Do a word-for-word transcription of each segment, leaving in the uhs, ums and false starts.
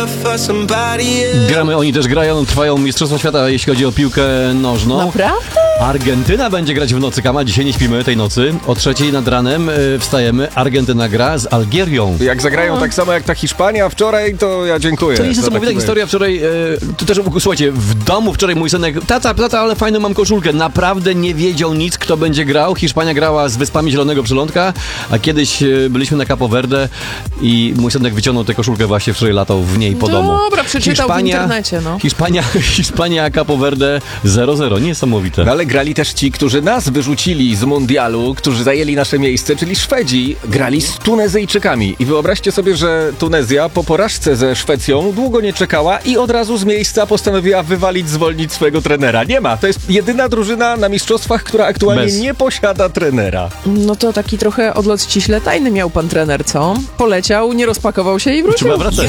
Gramy, oni też grają, trwają Mistrzostwa Świata, jeśli chodzi o piłkę nożną. Naprawdę? Argentyna będzie grać w nocy, Kama. Dzisiaj nie śpimy tej nocy. O trzeciej nad ranem y, wstajemy. Argentyna gra z Algierią. Jak zagrają tak samo jak ta Hiszpania wczoraj, to ja dziękuję. To jest niesamowita historia. Wczoraj, y, to też, słuchajcie, w domu wczoraj mój synek, tata, tata, ale fajną mam koszulkę. Naprawdę nie wiedział nic, kto będzie grał. Hiszpania grała z Wyspami Zielonego Przylądka, a kiedyś y, byliśmy na Capo Verde i mój synek wyciągnął tę koszulkę właśnie wczoraj, latał w niej po domu. Dobra, przeczytał Hiszpania, w internecie, no. Hiszpania, Hiszpania, Capo Verde zero zero. Niesamowite. Ale grali też ci, którzy nas wyrzucili z mundialu, którzy zajęli nasze miejsce, czyli Szwedzi, grali z Tunezyjczykami. I wyobraźcie sobie, że Tunezja po porażce ze Szwecją długo nie czekała i od razu z miejsca postanowiła wywalić, zwolnić swojego trenera. Nie ma. To jest jedyna drużyna na mistrzostwach, która aktualnie Bez. nie posiada trenera. No to taki trochę odlot ściśle tajny miał pan trener, co? Poleciał, nie rozpakował się i wrócił. Trzeba wracać.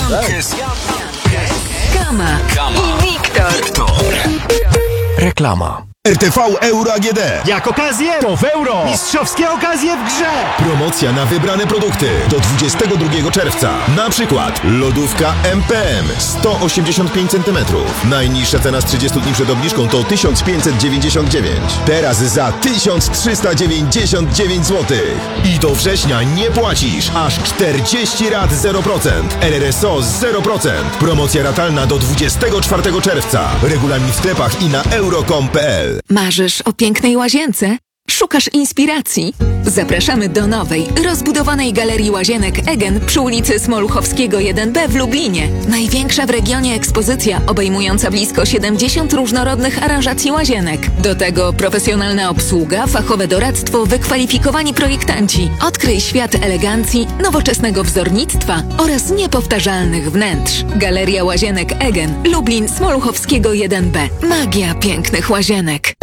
Kama i Wiktor. Reklama. R T V Euro A G D. Jak okazję, to w euro. Mistrzowskie okazje w grze. Promocja na wybrane produkty do dwudziestego drugiego czerwca. Na przykład lodówka M P M sto osiemdziesiąt pięć centymetrów. Najniższa cena z trzydziestu dni przed obniżką to tysiąc pięćset dziewięćdziesiąt dziewięć. Teraz za tysiąc trzysta dziewięćdziesiąt dziewięć złotych. I do września nie płacisz. Aż czterdzieści rat zero procent. R R S O zero procent. Promocja ratalna do dwudziestego czwartego czerwca. Regulamin w sklepach i na euro kropka com kropka p l. Marzysz o pięknej łazience? Szukasz inspiracji? Zapraszamy do nowej, rozbudowanej Galerii Łazienek Egen przy ulicy Smoluchowskiego jeden B w Lublinie. Największa w regionie ekspozycja obejmująca blisko siedemdziesiąt różnorodnych aranżacji łazienek. Do tego profesjonalna obsługa, fachowe doradztwo, wykwalifikowani projektanci. Odkryj świat elegancji, nowoczesnego wzornictwa oraz niepowtarzalnych wnętrz. Galeria Łazienek Egen, Lublin, Smoluchowskiego jeden B. Magia pięknych łazienek.